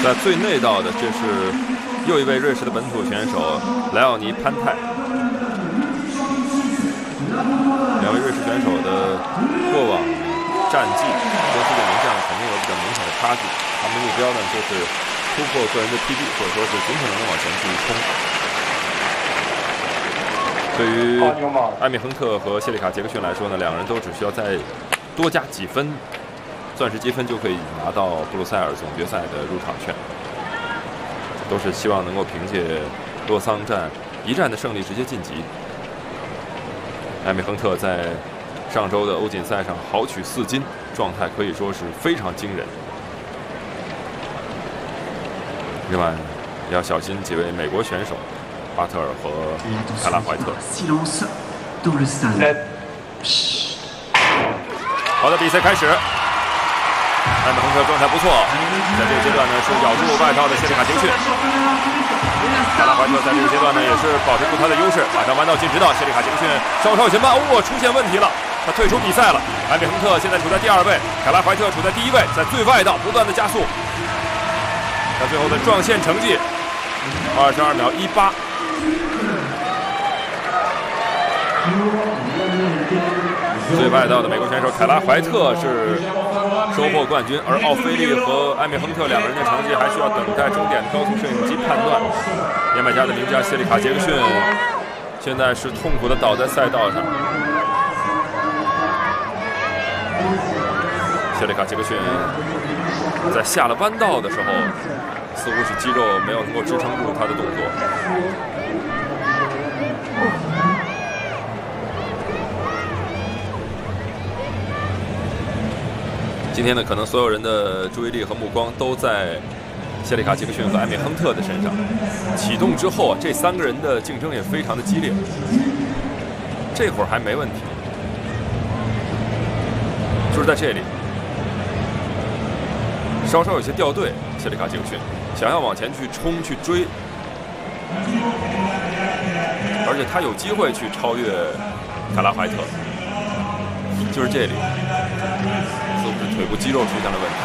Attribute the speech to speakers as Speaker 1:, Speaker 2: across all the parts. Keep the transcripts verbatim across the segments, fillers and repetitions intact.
Speaker 1: 在最内道的，这是又一位瑞士的本土选手莱奥尼·潘泰。两位瑞士选手的过往战绩跟世界名将肯定有比较明显的差距。他们的目标呢，就是突破个人的 P B， 或者说是尽可能的往前去冲。对于艾米亨特和谢里卡杰克逊来说呢，两人都只需要再多加几分钻石积分，就可以拿到布鲁塞尔总决赛的入场券。都是希望能够凭借洛桑站一战的胜利直接晋级。艾米亨特在上周的欧锦赛上豪取四金，状态可以说是非常惊人。另外也要小心几位美国选手，巴特尔和凯拉怀特。好的，比赛开始。艾米亨特状态不错，在这个阶段呢是咬住外套的谢里卡杰克逊。凯拉怀特在这个阶段呢也是保持住他的优势，马上弯道进直道。谢里卡杰克逊稍稍有些慢，哦，出现问题了，他退出比赛了。艾米亨特现在处在第二位，凯拉怀特处在第一位，在最外道不断的加速。他最后的撞线成绩二十二秒一八。最外道的美国选手凯拉怀特是收获冠军，而奥菲利和艾米亨特两个人的成绩还需要等待终点高速摄影机判断。牙买加的名将谢里卡杰克逊现在是痛苦地倒在赛道上。谢里卡杰克逊在下了弯道的时候，似乎是肌肉没有能够支撑住他的动作。今天呢，可能所有人的注意力和目光都在谢里卡杰克逊和艾米亨特的身上。启动之后啊，这三个人的竞争也非常的激烈。这会儿还没问题，就是在这里稍稍有些掉队。谢里卡杰克逊想要往前去冲去追，而且他有机会去超越凯拉怀特，就是这里。腿部肌肉出现了问题。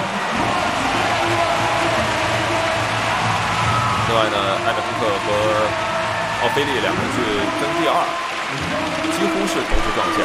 Speaker 1: 另外呢，艾米亨特和奥菲利两人去争第二，几乎是同时撞线。